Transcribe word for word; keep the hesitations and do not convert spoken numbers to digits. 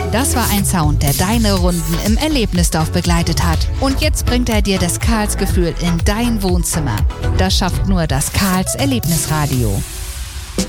Das war ein Sound, der deine Runden im Erlebnisdorf begleitet hat. Und jetzt bringt er dir das Karls-Gefühl in dein Wohnzimmer. Das schafft nur das Karls Erlebnisradio.